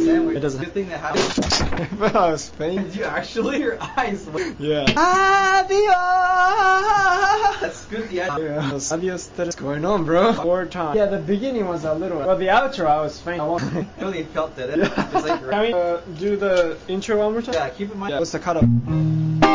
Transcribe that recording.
understand what It doesn't. good thing that happened. But I was faint. Did you actually? Your eyes. Yeah. Adios! That's good. Yeah. Adios. What's going on, bro? 4 times. Yeah, the beginning was a little. Well, the outro, I was faint. I really felt it. Yeah. It's like, can we do the intro one more time? yeah, keep in mind. Yeah. What's the cutoff?